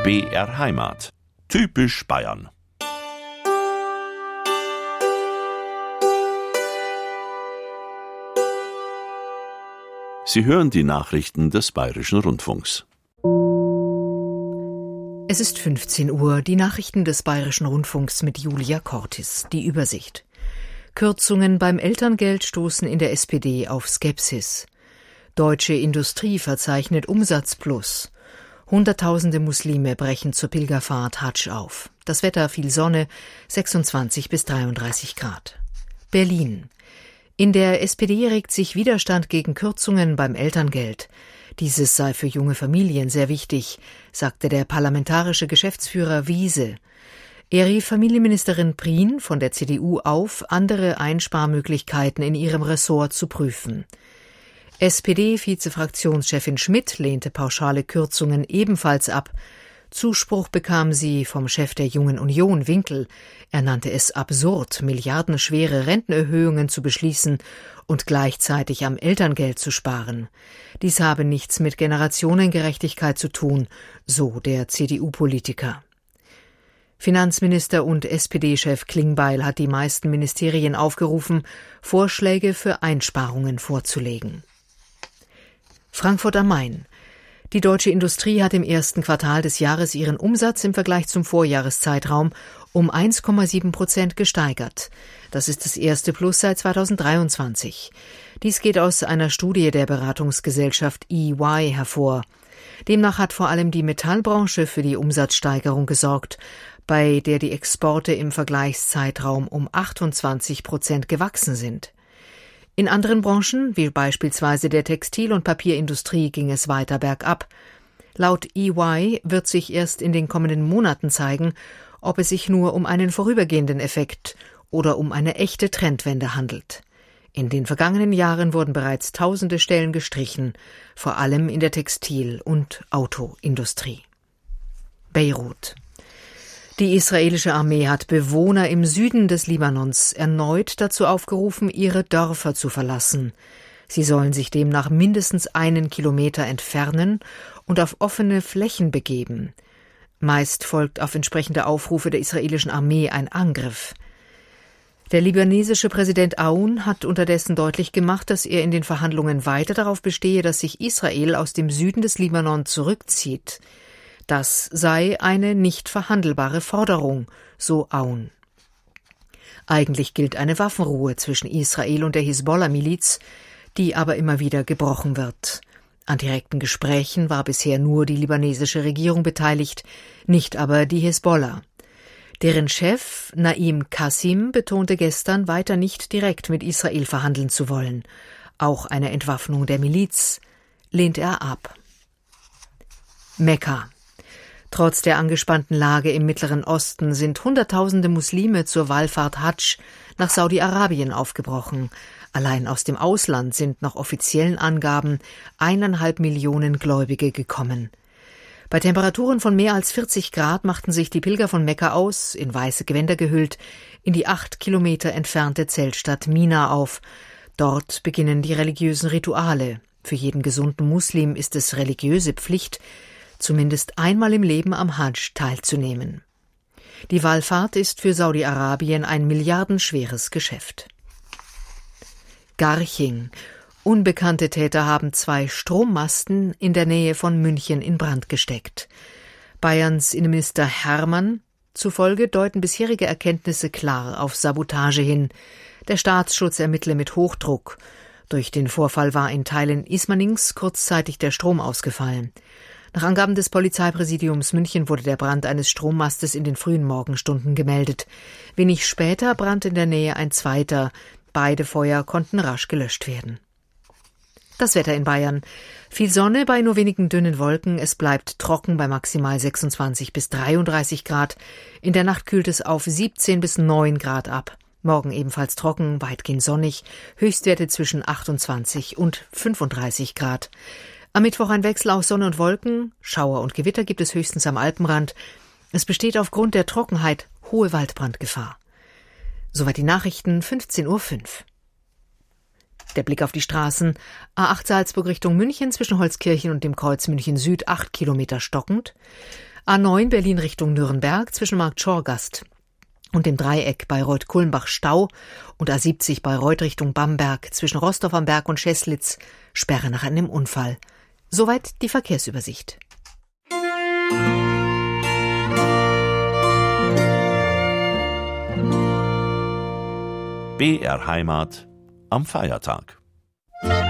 BR Heimat. Typisch Bayern. Sie hören die Nachrichten des Bayerischen Rundfunks. Es ist 15 Uhr, die Nachrichten des Bayerischen Rundfunks mit Julia Cortis. Die Übersicht. Kürzungen beim Elterngeld stoßen in der SPD auf Skepsis. Deutsche Industrie verzeichnet Umsatzplus. Hunderttausende Muslime brechen zur Pilgerfahrt Hadsch auf. Das Wetter: viel Sonne, 26 bis 33 Grad. Berlin. In der SPD regt sich Widerstand gegen Kürzungen beim Elterngeld. Dieses sei für junge Familien sehr wichtig, sagte der parlamentarische Geschäftsführer Wiese. Er rief Familienministerin Prien von der CDU auf, andere Einsparmöglichkeiten in ihrem Ressort zu prüfen. SPD-Vizefraktionschefin Schmidt lehnte pauschale Kürzungen ebenfalls ab. Zuspruch bekam sie vom Chef der Jungen Union, Winkel. Er nannte es absurd, milliardenschwere Rentenerhöhungen zu beschließen und gleichzeitig am Elterngeld zu sparen. Dies habe nichts mit Generationengerechtigkeit zu tun, so der CDU-Politiker. Finanzminister und SPD-Chef Klingbeil hat die meisten Ministerien aufgerufen, Vorschläge für Einsparungen vorzulegen. Frankfurt am Main. Die deutsche Industrie hat im ersten Quartal des Jahres ihren Umsatz im Vergleich zum Vorjahreszeitraum um 1,7% gesteigert. Das ist das erste Plus seit 2023. Dies geht aus einer Studie der Beratungsgesellschaft EY hervor. Demnach hat vor allem die Metallbranche für die Umsatzsteigerung gesorgt, bei der die Exporte im Vergleichszeitraum um 28% gewachsen sind. In anderen Branchen, wie beispielsweise der Textil- und Papierindustrie, ging es weiter bergab. Laut EY wird sich erst in den kommenden Monaten zeigen, ob es sich nur um einen vorübergehenden Effekt oder um eine echte Trendwende handelt. In den vergangenen Jahren wurden bereits tausende Stellen gestrichen, vor allem in der Textil- und Autoindustrie. Beirut. Die israelische Armee hat Bewohner im Süden des Libanons erneut dazu aufgerufen, ihre Dörfer zu verlassen. Sie sollen sich demnach mindestens 1 Kilometer entfernen und auf offene Flächen begeben. Meist folgt auf entsprechende Aufrufe der israelischen Armee ein Angriff. Der libanesische Präsident Aoun hat unterdessen deutlich gemacht, dass er in den Verhandlungen weiter darauf bestehe, dass sich Israel aus dem Süden des Libanon zurückzieht. Das sei eine nicht verhandelbare Forderung, so Aoun. Eigentlich gilt eine Waffenruhe zwischen Israel und der Hisbollah-Miliz, die aber immer wieder gebrochen wird. An direkten Gesprächen war bisher nur die libanesische Regierung beteiligt, nicht aber die Hisbollah. Deren Chef Naim Qasim betonte gestern, weiter nicht direkt mit Israel verhandeln zu wollen. Auch eine Entwaffnung der Miliz lehnt er ab. Mekka. Trotz der angespannten Lage im Mittleren Osten sind Hunderttausende Muslime zur Wallfahrt Hadsch nach Saudi-Arabien aufgebrochen. Allein aus dem Ausland sind nach offiziellen Angaben 1,5 Millionen Gläubige gekommen. Bei Temperaturen von mehr als 40 Grad machten sich die Pilger von Mekka aus, in weiße Gewänder gehüllt, in die 8 Kilometer entfernte Zeltstadt Mina auf. Dort beginnen die religiösen Rituale. Für jeden gesunden Muslim ist es religiöse Pflicht, zumindest einmal im Leben am Hadsch teilzunehmen. Die Wallfahrt ist für Saudi-Arabien ein milliardenschweres Geschäft. Garching. Unbekannte Täter haben 2 Strommasten in der Nähe von München in Brand gesteckt. Bayerns Innenminister Hermann zufolge deuten bisherige Erkenntnisse klar auf Sabotage hin. Der Staatsschutz ermittle mit Hochdruck. Durch den Vorfall war in Teilen Ismanings kurzzeitig der Strom ausgefallen. Nach Angaben des Polizeipräsidiums München wurde der Brand eines Strommastes in den frühen Morgenstunden gemeldet. Wenig später brannte in der Nähe ein zweiter. Beide Feuer konnten rasch gelöscht werden. Das Wetter in Bayern. Viel Sonne bei nur wenigen dünnen Wolken. Es bleibt trocken bei maximal 26 bis 33 Grad. In der Nacht kühlt es auf 17 bis 9 Grad ab. Morgen ebenfalls trocken, weitgehend sonnig. Höchstwerte zwischen 28 und 35 Grad. Am Mittwoch ein Wechsel aus Sonne und Wolken. Schauer und Gewitter gibt es höchstens am Alpenrand. Es besteht aufgrund der Trockenheit hohe Waldbrandgefahr. Soweit die Nachrichten, 15:05 Uhr. Der Blick auf die Straßen. A8 Salzburg Richtung München zwischen Holzkirchen und dem Kreuz München Süd 8 Kilometer stockend. A9 Berlin Richtung Nürnberg zwischen Marktschorgast und dem Dreieck Bayreuth-Kulmbach Stau und A70 Bayreuth Richtung Bamberg zwischen Rostov am Berg und Scheßlitz Sperre nach einem Unfall. Soweit die Verkehrsübersicht. BR Heimat am Feiertag.